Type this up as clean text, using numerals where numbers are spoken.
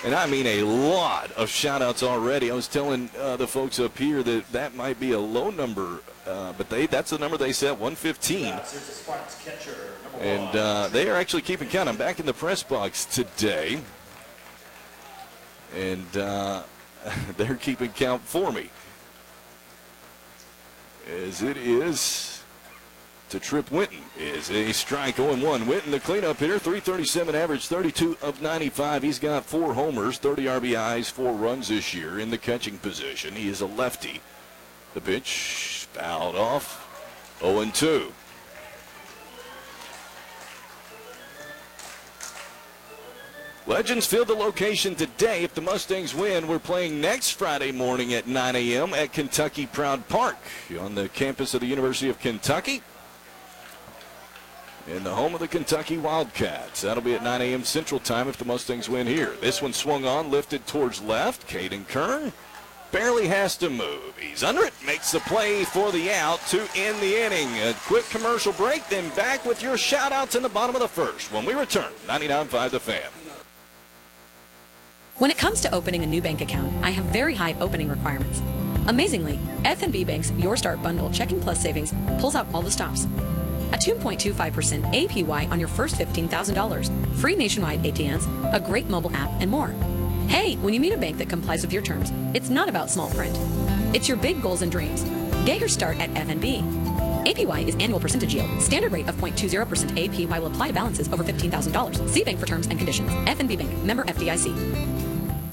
And I mean a lot of shout-outs already. I was telling the folks up here that might be a low number, but that's the number they set, 115. And they are actually keeping count. I'm back in the press box today, and they're keeping count for me. As it is to Trip Winton is a strike 0-1. Winton, the cleanup hitter, 337 average, 32 of 95. He's got 4 homers, 30 RBIs, 4 runs this year in the catching position. He is a lefty. The pitch fouled off, 0-2. Legends Field, the location today. If the Mustangs win, we're playing next Friday morning at 9 a.m. at Kentucky Proud Park on the campus of the University of Kentucky in the home of the Kentucky Wildcats. That'll be at 9 a.m. Central Time if the Mustangs win here. This one swung on, lifted towards left. Caden Kern barely has to move. He's under it, makes the play for the out to end the inning. A quick commercial break, then back with your shout-outs in the bottom of the first when we return. 99.5 The Fan. When it comes to opening a new bank account, I have very high opening requirements. Amazingly, F&B Bank's Your Start Bundle Checking Plus Savings pulls out all the stops. A 2.25% APY on your first $15,000, free nationwide ATMs, a great mobile app, and more. Hey, when you meet a bank that complies with your terms, it's not about small print. It's your big goals and dreams. Get your start at F&B. APY is annual percentage yield. Standard rate of 0.20% APY will apply to balances over $15,000. See bank for terms and conditions. F&B Bank, member FDIC.